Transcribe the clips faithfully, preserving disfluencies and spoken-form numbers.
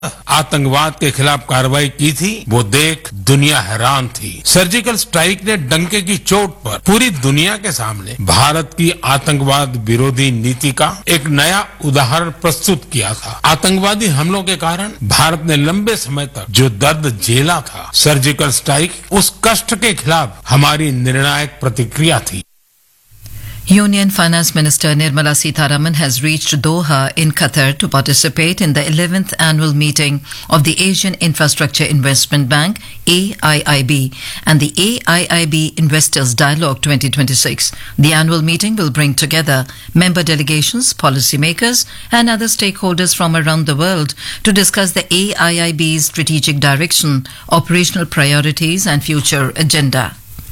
आतंकवाद के खिलाफ कार्रवाई की थी, वो देख दुनिया हैरान थी। सर्जिकल स्ट्राइक ने डंके की चोट पर पूरी दुनिया के सामने भारत की आतंकवाद विरोधी नीति का एक नया उदाहरण प्रस्तुत किया था। आतंकवादी हमलों के कारण भारत ने लंबे समय तक जो दर्द झेला था, सर्जिकल स्ट्राइक उस कष्ट के खिलाफ हमारी निर्णायक प्रतिक्रिया थी। Union Finance Minister Nirmala Sitharaman has reached Doha in Qatar to participate in the eleventh annual meeting of the Asian Infrastructure Investment Bank A I I B and the A I I B Investors Dialogue twenty twenty-six. The annual meeting will bring together member delegations, policymakers and other stakeholders from around the world to discuss the A I I B's strategic direction, operational priorities and future agenda.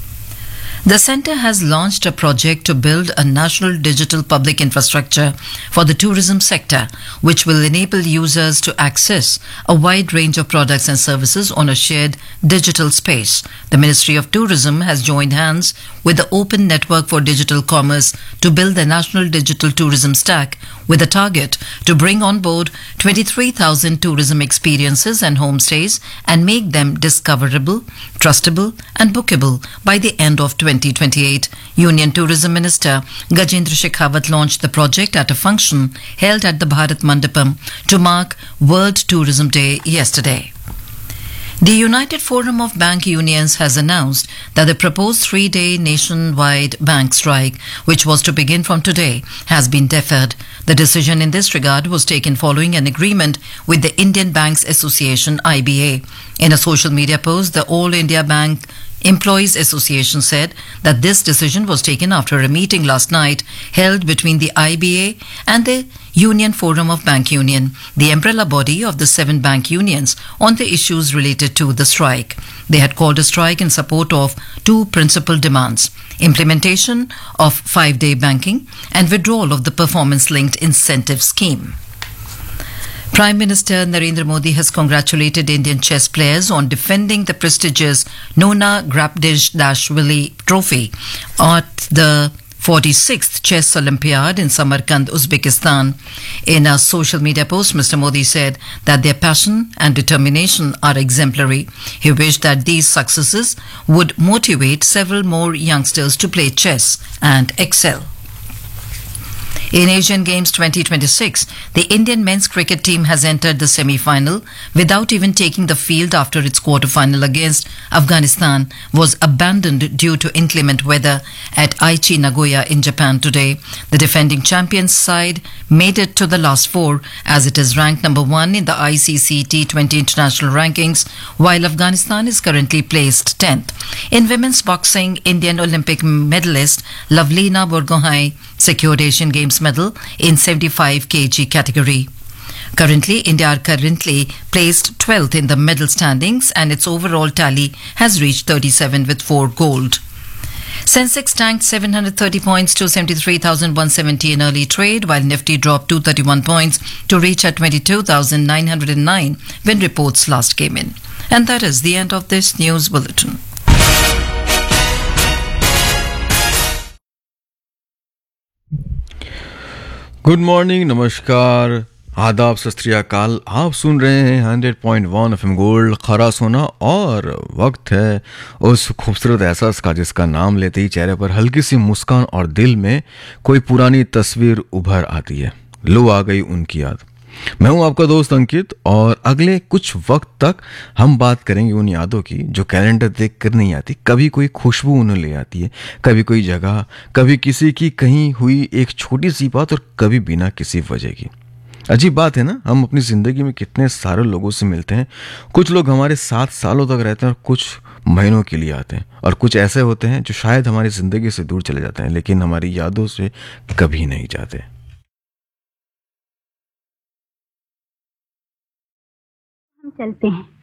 The centre has launched a project to build a national digital public infrastructure for the tourism sector, which will enable users to access a wide range of products and services on a shared digital space. The Ministry of Tourism has joined hands with the Open Network for Digital Commerce to build the National Digital Tourism Stack with a target to bring on board twenty-three thousand tourism experiences and homestays and make them discoverable, trustable and bookable by the end of twenty twenty-eight. Union Tourism Minister Gajendra Shekhawat launched the project at a function held at the Bharat Mandapam to mark World Tourism Day yesterday. The United Forum of Bank Unions has announced that the proposed three-day nationwide bank strike, which was to begin from today, has been deferred. The decision in this regard was taken following an agreement with the Indian Banks Association I B A. In a social media post, the All India Bank Employees Association said that this decision was taken after a meeting last night held between the I B A and the Union Forum of Bank Union, the umbrella body of the seven bank unions, on the issues related to the strike. They had called a strike in support of two principal demands: implementation of five-day banking and withdrawal of the performance-linked incentive scheme. Prime Minister Narendra Modi has congratulated Indian chess players on defending the prestigious Nona Grabdishvili Trophy at the forty-sixth Chess Olympiad in Samarkand, Uzbekistan. In a social media post, Mister Modi said that their passion and determination are exemplary. He wished that these successes would motivate several more youngsters to play chess and excel. In Asian Games twenty twenty-six, the Indian men's cricket team has entered the semi-final without even taking the field after its quarter-final against Afghanistan was abandoned due to inclement weather at Aichi, Nagoya in Japan today. The defending champions side made it to the last four as it is ranked number one in the I C C T twenty international rankings, while Afghanistan is currently placed tenth. In women's boxing, Indian Olympic medalist Lavlina Borgohain secured Asian Games medal in seventy-five kilograms category. Currently, India are currently placed twelfth in the medal standings and its overall tally has reached thirty-seven with four gold. Sensex tanked seven hundred thirty points to seventy-three thousand one hundred seventy in early trade, while Nifty dropped two hundred thirty-one points to reach at twenty-two thousand nine hundred nine when reports last came in. And that is the end of this news bulletin. Good morning, नमस्कार, आदाब, सत श्री अकाल। आप सुन रहे हैं hundred point one F M gold खरा सोना और वक्त है उस खूबसूरत एहसास का जिसका नाम लेते ही चेहरे पर हल्की सी मुस्कान और दिल में कोई पुरानी तस्वीर उभर आती है। लो आ गई उनकी याद। मैं हूं आपका दोस्त अंकित और अगले कुछ वक्त तक हम बात करेंगे उन यादों की जो कैलेंडर देख कर नहीं आती। कभी कोई खुशबू उन्हें ले आती है, कभी कोई जगह, कभी किसी की कहीं हुई एक छोटी सी बात और कभी बिना किसी वजह की। अजीब बात है ना, हम अपनी ज़िंदगी में कितने सारे लोगों से मिलते हैं। कुछ लोग हमारे साथ सालों तक रहते हैं और कुछ महीनों के लिए आते हैं, और कुछ ऐसे होते हैं जो शायद हमारी ज़िंदगी से दूर चले जाते हैं लेकिन हमारी यादों से कभी नहीं जाते। हम चलते हैं।